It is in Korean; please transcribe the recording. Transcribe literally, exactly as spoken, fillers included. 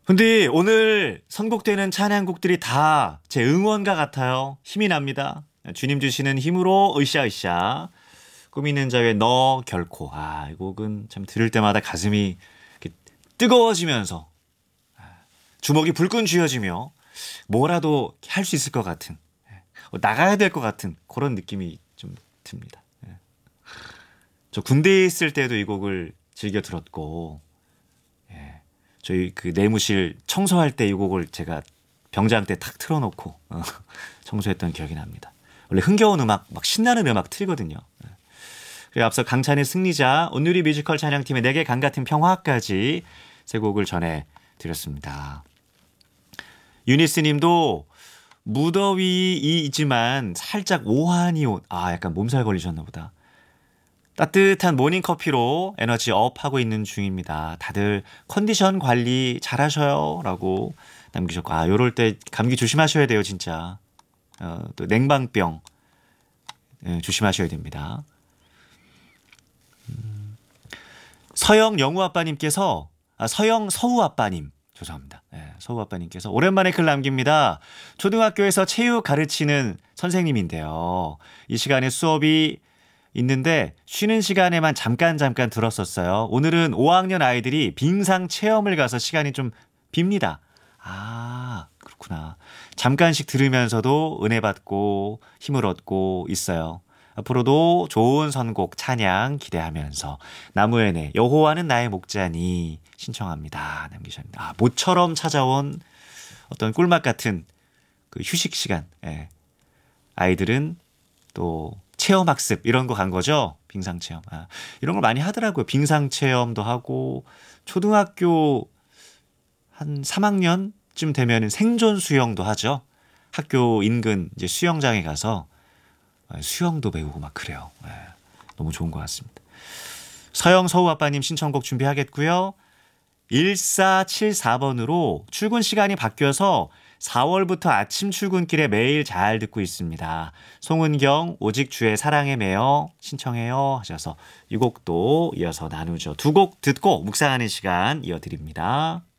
근데 오늘 선곡되는 찬양곡들이 다 제 응원가 같아요. 힘이 납니다. 주님 주시는 힘으로 으쌰으쌰. 꿈 있는 자의 너 결코. 아, 이 곡은 참 들을 때마다 가슴이 이렇게 뜨거워지면서 주먹이 불끈 쥐어지며 뭐라도 할 수 있을 것 같은, 나가야 될 것 같은 그런 느낌이 좀 듭니다. 저 군대에 있을 때도 이 곡을 즐겨 들었고, 예. 저희 그 내무실 청소할 때 이 곡을 제가 병장 때 탁 틀어놓고 어, 청소했던 기억이 납니다. 원래 흥겨운 음악, 막 신나는 음악 틀거든요. 그리고 앞서 강찬의 승리자, 온누리 뮤지컬 찬양팀의 내게 강 같은 평화까지 세 곡을 전해드렸습니다. 유니스님도 무더위이지만 살짝 오한이 온, 아 약간 몸살 걸리셨나 보다. 따뜻한 모닝커피로 에너지 업 하고 있는 중입니다. 다들 컨디션 관리 잘하셔요 라고 남기셨고, 아 요럴 때 감기 조심하셔야 돼요 진짜. 어, 또 냉방병 예, 조심하셔야 됩니다. 음, 서영 영우 아빠님께서, 아, 서영 서우 아빠님 죄송합니다. 예, 서우 아빠님께서 오랜만에 글 남깁니다. 초등학교에서 체육 가르치는 선생님인데요. 이 시간에 수업이 있는데 쉬는 시간에만 잠깐 잠깐 들었었어요. 오늘은 오 학년 아이들이 빙상 체험을 가서 시간이 좀 빕니다. 아, 그렇구나. 잠깐씩 들으면서도 은혜 받고 힘을 얻고 있어요. 앞으로도 좋은 선곡 찬양 기대하면서 나무에네 여호와는 나의 목자니 신청합니다. 남기셨는데, 아, 모처럼 찾아온 어떤 꿀맛 같은 그 휴식 시간. 예. 아이들은 또 체험학습 이런 거 간 거죠. 빙상체험. 아, 이런 걸 많이 하더라고요. 빙상체험도 하고, 초등학교 한 삼 학년쯤 되면 생존 수영도 하죠. 학교 인근 이제 수영장에 가서 수영도 배우고 막 그래요. 네, 너무 좋은 것 같습니다. 서영 서우 아빠님 신청곡 준비하겠고요. 일사칠사 번으로 출근 시간이 바뀌어서 사월부터 아침 출근길에 매일 잘 듣고 있습니다. 송은경 오직 주의 사랑에 매여 신청해요 하셔서 이 곡도 이어서 나누죠. 두 곡 듣고 묵상하는 시간 이어드립니다.